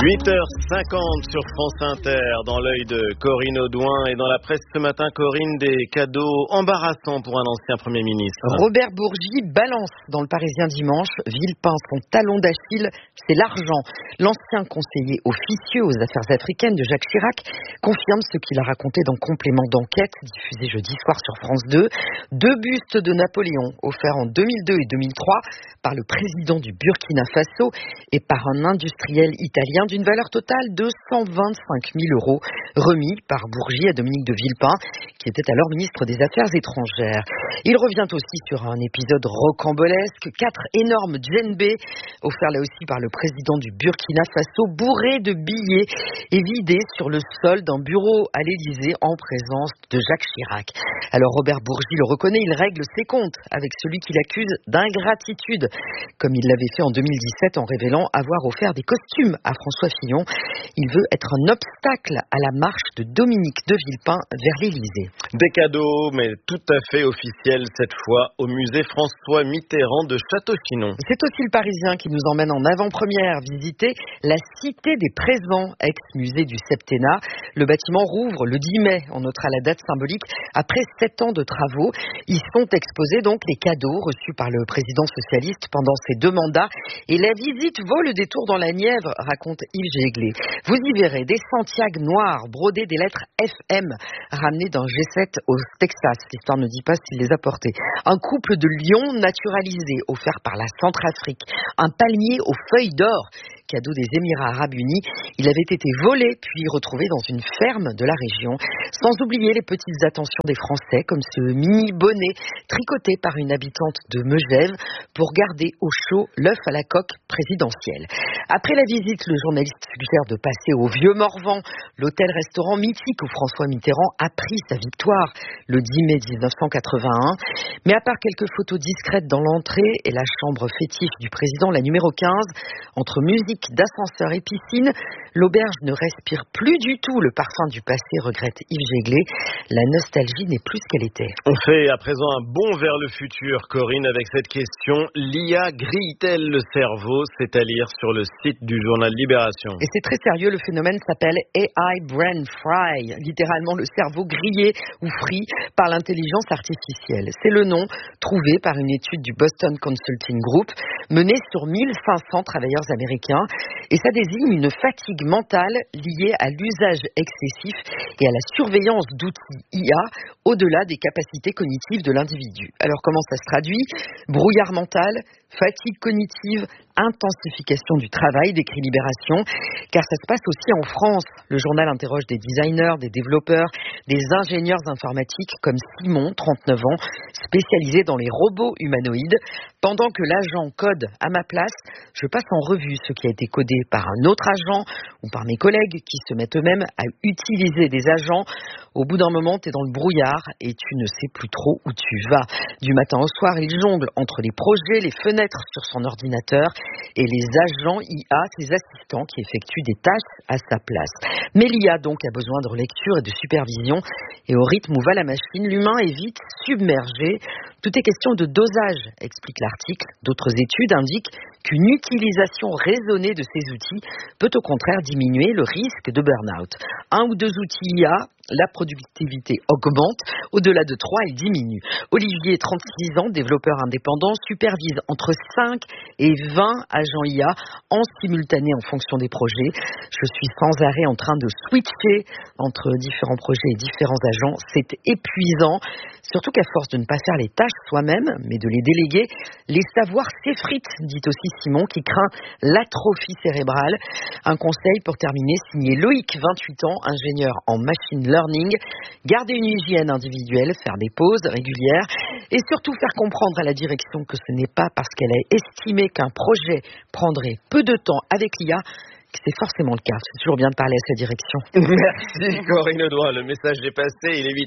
8h50 sur France Inter, dans l'œil de Corinne Audouin. Et dans la presse ce matin, Corinne, des cadeaux embarrassants pour un ancien Premier ministre. Robert Bourgi balance dans le Parisien dimanche. Villepin, son talon d'Achille, c'est l'argent. L'ancien conseiller officieux aux affaires africaines de Jacques Chirac confirme ce qu'il a raconté dans Complément d'enquête, diffusé jeudi soir sur France 2. 2 bustes de Napoléon offerts en 2002 et 2003 par le président du Burkina Faso et par un industriel italien d'une valeur totale de 125 000 €, remis par Bourgi à Dominique de Villepin, qui était alors ministre des Affaires étrangères. Il revient aussi sur un épisode rocambolesque, 4 énormes djembés, offerts là aussi par le président du Burkina Faso, bourrés de billets et vidés sur le sol d'un bureau à l'Élysée en présence de Jacques Chirac. Alors Robert Bourgi le reconnaît, il règle ses comptes avec celui qu'il accuse d'ingratitude, comme il l'avait fait en 2017 en révélant avoir offert des costumes à François Fillon. Il veut être un obstacle à la marche de Dominique de Villepin vers l'Élysée. Des cadeaux, mais tout à fait officiels cette fois, au musée François Mitterrand de Château-Chinon. C'est aussi le Parisien qui nous emmène en avant-première visiter la Cité des Présents, ex-musée du Septennat. Le bâtiment rouvre le 10 mai. On notera la date symbolique. Après 7 ans de travaux, y sont exposés donc les cadeaux reçus par le président socialiste pendant ses 2 mandats. Et la visite vaut le détour dans la Nièvre, raconte Yves Jéglé. Vous y verrez des Santiago noirs brodés des lettres FM ramenés d'un G7 au Texas. L'histoire ne dit pas s'il les a portés. Un couple de lions naturalisés offert par la Centrafrique. Un palmier aux feuilles d'or, cadeau des Émirats Arabes Unis. Il avait été volé puis retrouvé dans une ferme de la région. Sans oublier les petites attentions des Français, comme ce mini bonnet tricoté par une habitante de Megève pour garder au chaud l'œuf à la coque présidentielle. Après la visite, le journaliste suggère de passer au Vieux-Morvan, l'hôtel-restaurant mythique où François Mitterrand a pris sa victoire le 10 mai 1981. Mais à part quelques photos discrètes dans l'entrée et la chambre fétiche du président, la numéro 15, entre musique d'ascenseur et piscine, l'auberge ne respire plus du tout le parfum du passé, regrette Yves Jéglé. La nostalgie n'est plus ce qu'elle était. On fait à présent un bond vers le futur, Corinne, avec cette question. L'IA grille-t-elle le cerveau? C'est à lire sur le site du journal Libération. Et c'est très sérieux, le phénomène s'appelle AI Brain Fry, littéralement le cerveau grillé ou frit par l'intelligence artificielle. C'est le nom trouvé par une étude du Boston Consulting Group menée sur 1500 travailleurs américains. Et ça désigne une fatigue mentale liée à l'usage excessif et à la surveillance d'outils IA au-delà des capacités cognitives de l'individu. Alors comment ça se traduit? Brouillard mental, fatigue cognitive, intensification du travail, décrit Libération, car ça se passe aussi en France. Le journal interroge des designers, des développeurs, des ingénieurs informatiques comme Simon, 39 ans, spécialisé dans les robots humanoïdes. Pendant que l'agent code à ma place, je passe en revue ce qui a été codé par un autre agent ou par mes collègues qui se mettent eux-mêmes à utiliser des agents. Au bout d'un moment, tu es dans le brouillard et tu ne sais plus trop où tu vas. Du matin au soir, il jongle entre les projets, les fenêtres sur son ordinateur et les agents IA, ses assistants qui effectuent des tâches à sa place. Mais l'IA donc a besoin de relecture et de supervision, et au rythme où va la machine, l'humain est vite submergé. Tout est question de dosage, explique l'article. D'autres études indiquent qu'une utilisation raisonnée de ces outils peut au contraire diminuer le risque de burn-out. 1 ou 2 outils IA, la productivité augmente. Au-delà de 3, elle diminue. Olivier, 36 ans, développeur indépendant, supervise entre 5 et 20 agents IA en simultané en fonction des projets. Je suis sans arrêt en train de switcher entre différents projets et différents agents. C'est épuisant, surtout qu'à force de ne pas faire les tâches soi-même, mais de les déléguer, les savoirs s'effritent, dit aussi Simon, qui craint l'atrophie cérébrale. Un conseil pour terminer, signé Loïc, 28 ans, ingénieur en machine learning. Garder une hygiène individuelle, faire des pauses régulières et surtout faire comprendre à la direction que ce n'est pas parce qu'elle a estimé qu'un projet prendrait peu de temps avec l'IA que c'est forcément le cas. C'est toujours bien de parler à sa direction. Merci Corinne Audouin. Le message est passé. Il est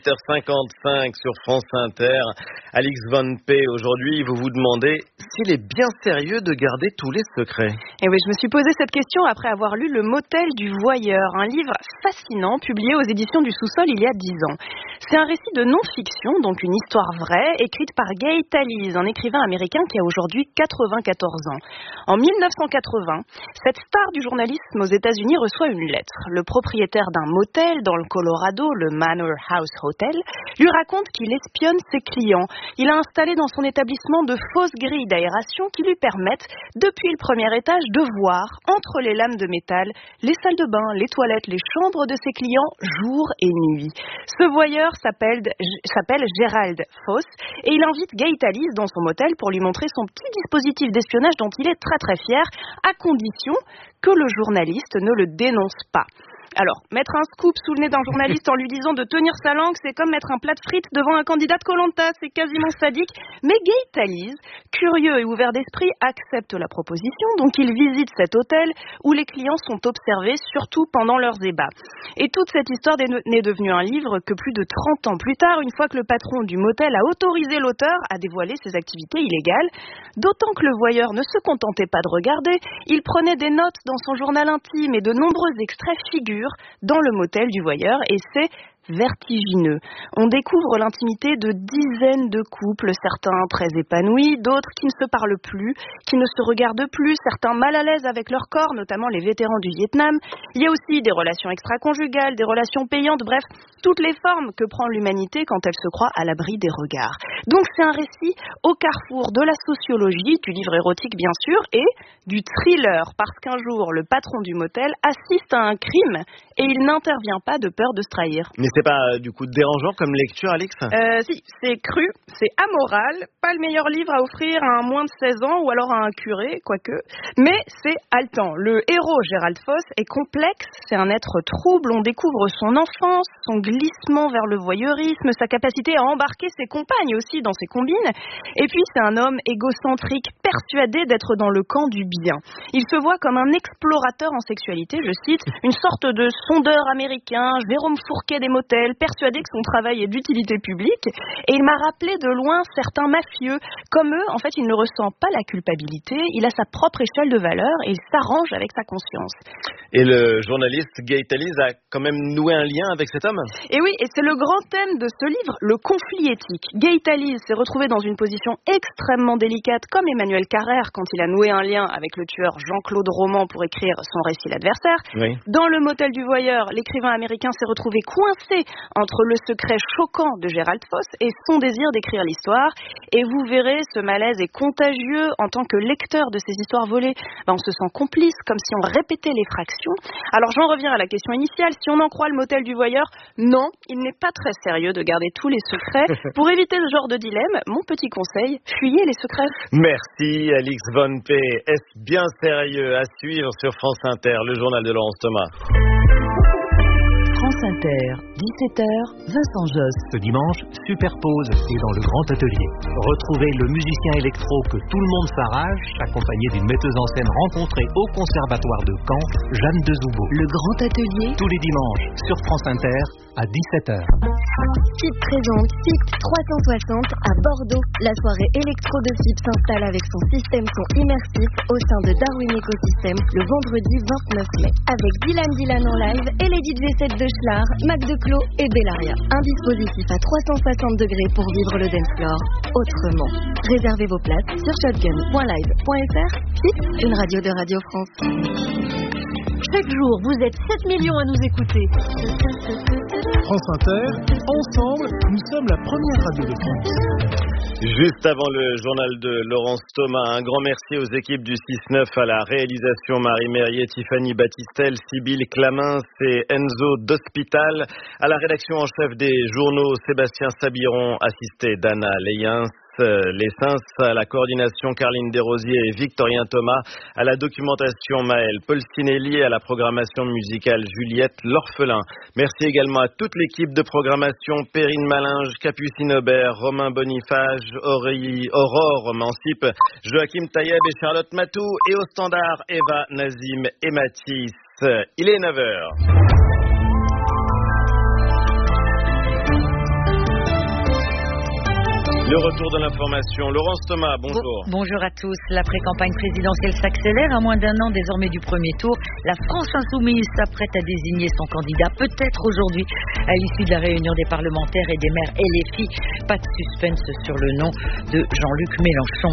8h55 sur France Inter. Alix Van P, aujourd'hui, vous vous demandez s'il est bien sérieux de garder tous les secrets. Et oui, je me suis posé cette question après avoir lu Le Motel du Voyeur, un livre fascinant publié aux éditions du Sous-Sol il y a 10 ans. C'est un récit de non-fiction, donc une histoire vraie, écrite par Gay Talese, un écrivain américain qui a aujourd'hui 94 ans. En 1980, cette star du journalisme journalisme aux États-Unis reçoit une lettre. Le propriétaire d'un motel dans le Colorado, le Manor House Hotel, lui raconte qu'il espionne ses clients. Il a installé dans son établissement de fausses grilles d'aération qui lui permettent, depuis le premier étage, de voir, entre les lames de métal, les salles de bain, les toilettes, les chambres de ses clients, jour et nuit. Ce voyeur s'appelle Gerald Foss et il invite Gay Tallis dans son motel pour lui montrer son petit dispositif d'espionnage dont il est très très fier, à condition que le journaliste ne le dénonce pas. Alors, mettre un scoop sous le nez d'un journaliste en lui disant de tenir sa langue, c'est comme mettre un plat de frites devant un candidat de Koh-Lanta, c'est quasiment sadique. Mais Gay Tallis, curieux et ouvert d'esprit, accepte la proposition, donc il visite cet hôtel où les clients sont observés, surtout pendant leurs ébats. Et toute cette histoire n'est devenue un livre que plus de 30 ans plus tard, une fois que le patron du motel a autorisé l'auteur à dévoiler ses activités illégales. D'autant que le voyeur ne se contentait pas de regarder, il prenait des notes dans son journal intime et de nombreux extraits figurent dans le motel du voyeur et c'est vertigineux. On découvre l'intimité de dizaines de couples, certains très épanouis, d'autres qui ne se parlent plus, qui ne se regardent plus, certains mal à l'aise avec leur corps, notamment les vétérans du Vietnam. Il y a aussi des relations extra-conjugales, des relations payantes, bref, toutes les formes que prend l'humanité quand elle se croit à l'abri des regards. Donc c'est un récit au carrefour de la sociologie, du livre érotique bien sûr, et du thriller, parce qu'un jour, le patron du motel assiste à un crime et il n'intervient pas de peur de se trahir. Mais c'est pas du coup dérangeant comme lecture, Alix ? Si, c'est cru, c'est amoral, pas le meilleur livre à offrir à un moins de 16 ans ou alors à un curé, quoique, mais c'est haletant. Le héros, Gerald Foss, est complexe, c'est un être trouble, on découvre son enfance, son glissement vers le voyeurisme, sa capacité à embarquer ses compagnes aussi dans ses combines, et puis c'est un homme égocentrique, persuadé d'être dans le camp du bien. Il se voit comme un explorateur en sexualité, je cite, une sorte de sondeur américain, Jérôme Fourquet des motels, persuadé que son travail est d'utilité publique, et il m'a rappelé de loin certains mafieux. Comme eux, en fait, il ne ressent pas la culpabilité, il a sa propre échelle de valeur et il s'arrange avec sa conscience. Et le journaliste Gay Tallis a quand même noué un lien avec cet homme ? Et oui, et c'est le grand thème de ce livre, le conflit éthique. Gay Tallis s'est retrouvé dans une position extrêmement délicate, comme Emmanuel Carrère quand il a noué un lien avec le tueur Jean-Claude Roman pour écrire son récit L'Adversaire. Oui. Dans le motel du voyeur, l'écrivain américain s'est retrouvé coincé entre le secret choquant de Gerald Foss et son désir d'écrire l'histoire. Et vous verrez, ce malaise est contagieux. En tant que lecteur de ces histoires volées, on se sent complice, comme si on répétait les fractions. Alors j'en reviens à la question initiale. Si on en croit le motel du voyeur, non, il n'est pas très sérieux de garder tous les secrets. Pour éviter ce genre de dilemme, mon petit conseil, fuyez les secrets. Merci Alix Von P. Est-ce bien sérieux à suivre sur France Inter, le journal de Laurence Thomas. France Inter, 17h, Vincent Josse. Ce dimanche, Superpose est dans le grand atelier. Retrouvez le musicien électro que tout le monde s'arrache, accompagné d'une metteuse en scène rencontrée au Conservatoire de Caen, Jeanne de Zoubo. Le grand atelier, tous les dimanches, sur France Inter, à 17h. FIP présente FIP 360 à Bordeaux. La soirée électro de FIP s'installe avec son système son immersif au sein de Darwin Ecosystem le vendredi 29 mai. Avec Dylan en live et les DJ sets de Schlar, Mac de Clos et Bellaria. Un dispositif à 360 degrés pour vivre le dance floor autrement. Réservez vos places sur shotgun.live.fr. FIP, une radio de Radio France. Chaque jour, vous êtes 7 millions à nous écouter. France Inter, ensemble, nous sommes la première radio de France. Juste avant le journal de Laurence Thomas, un grand merci aux équipes du 6-9 à la réalisation, Marie Merrier, Tiffany Battistel, Sybille Clamins et Enzo d'Hospital. À la rédaction en chef des journaux, Sébastien Sabiron, assisté d'Anna Lessens, à la coordination Caroline Desrosiers et Victorien Thomas, à la documentation Maël Polsinelli, à la programmation musicale Juliette L'Orphelin. Merci également à toute l'équipe de programmation, Perrine Malinge, Capucine Aubert, Romain Bonifage, Aurore Mancip, Joachim Taïeb et Charlotte Matou, et au standard Eva, Nazim et Mathis. Il est 9h. Le retour de l'information. Laurence Thomas, bonjour. Bonjour à tous. La pré-campagne présidentielle s'accélère. À moins d'un an désormais du premier tour, la France insoumise s'apprête à désigner son candidat, peut-être aujourd'hui, à l'issue de la réunion des parlementaires et des maires LFI. Pas de suspense sur le nom de Jean-Luc Mélenchon.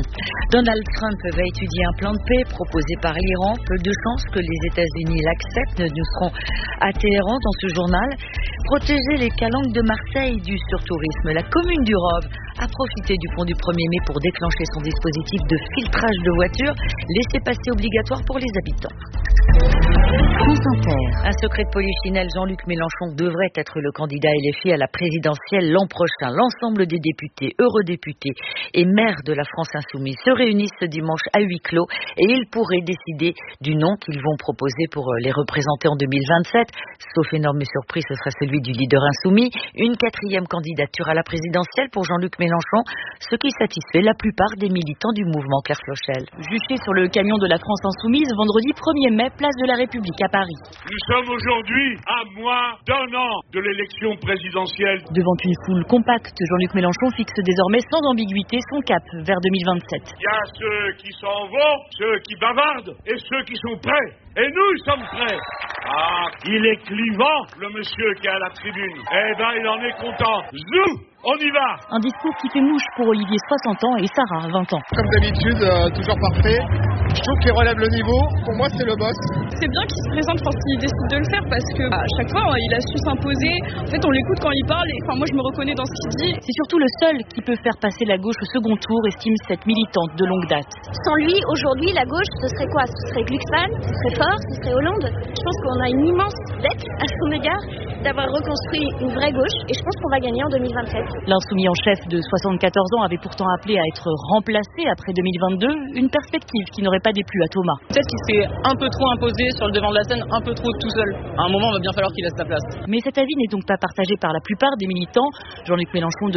Donald Trump va étudier un plan de paix proposé par l'Iran. Peu de chances que les États-Unis l'acceptent. Nous serons à Téhéran dans ce journal. Protéger les calanques de Marseille du surtourisme. La commune du Rove a profité du pont du 1er mai pour déclencher son dispositif de filtrage de voitures. Laissez-passer obligatoire pour les habitants. France Inter. Un secret de polichinelle, Jean-Luc Mélenchon devrait être le candidat LFI à la présidentielle l'an prochain. L'ensemble des députés, eurodéputés et maires de la France Insoumise se réunissent ce dimanche à huis clos et ils pourraient décider du nom qu'ils vont proposer pour les représenter en 2027. Sauf énorme surprise, ce sera celui du leader insoumis. Une 4e candidature à la présidentielle pour Jean-Luc Mélenchon, ce qui satisfait la plupart des militants du mouvement. Claire Flochel. Juché sur le camion de la France Insoumise, vendredi 1er mai, place de la République à Paris. Nous sommes aujourd'hui à moins d'1 an de l'élection présidentielle. Devant une foule compacte, Jean-Luc Mélenchon fixe désormais sans ambiguïté son cap vers 2027. Il y a ceux qui s'en vont, ceux qui bavardent et ceux qui sont prêts. Et nous sommes prêts. Ah, il est clivant, le monsieur qui est à la tribune. Eh ben, il en est content. Zou, on y va. Un discours qui fait mouche pour Olivier, 60 ans, et Sarah, 20 ans. Comme d'habitude, toujours parfait. Je trouve qu'il relève le niveau. Pour moi, c'est le boss. C'est bien qu'il se présente quand il décide de le faire parce que à chaque fois, il a su s'imposer. En fait, on l'écoute quand il parle et moi, je me reconnais dans ce qu'il dit. C'est surtout le seul qui peut faire passer la gauche au second tour, estime cette militante de longue date. Sans lui, aujourd'hui, la gauche, ce serait quoi? Ce serait Glucksmann, ce serait Faure, ce serait Hollande. Je pense qu'on a une immense dette à son égard d'avoir reconstruit une vraie gauche et je pense qu'on va gagner en 2027. L'insoumis en chef de 74 ans avait pourtant appelé à être remplacé après 2022, une perspective qui n'aurait pas déplu à Thomas. Peut-être qu'il s'est un peu trop imposé sur le devant de la scène, un peu trop tout seul. À un moment, il va bien falloir qu'il laisse sa place. Mais cet avis n'est donc pas partagé par la plupart des militants. Jean-Luc Mélenchon